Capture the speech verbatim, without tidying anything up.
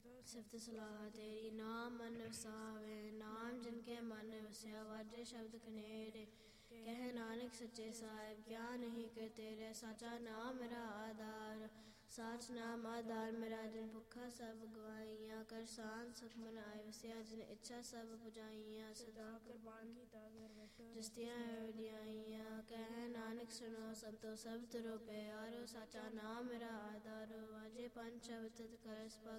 ਸਿਫਤ ਸਲਾਹ ਤੇਰੀ ਨਾਮ ਮਨ ਵਸਾਵੇ। ਨਾਮ ਜਿਨ ਕੇ ਮਨ ਵਸਿਆ ਵਾਜੇ ਸ਼ਬਦ ਕਨੇਰੇ। ਕਹਿ ਨਾਨਕ ਸੱਚੇ ਸਾਹਿਬ ਕਿਆ ਨਹੀਂ ਕਿ ਤੇਰੇ। ਸਾਚਾ ਨਾਮ ਮੇਰਾ ਆਧਾਰ ਸਾਚ ਨਾਮ ਆਧਾਰ ਮੇਰਾ। ਜਿਨ ਭੁੱਖਾ ਸਭ ਗਵਾਈਆਂ ਕਰ ਸਾਨ ਸੁਖ ਮਨ ਆਏ ਵਸਿਆ। ਜਿਨ ਇੱਛਾ ਸਭ ਪੁਜਾਈਆਂ ਸਦਾ ਕੁਰਬਾਨ ਕੀਤਾ ਜਸਤੀਆਂ ਵਡਿਆਈਆਂ। ਕਹਿ ਨਾਨਕ ਸੁਣੋ ਸਭ ਤੋਂ ਸਭ ਤਰੋ ਪਿਆਰੋ। ਸਾਚਾ ਨਾਮ ਮੇਰਾ ਆਧਾਰੋ ਵਾਜੇ ਪੰਜ ਸ਼ਬਦ ਤਤ ਕਰਸ ਪਗ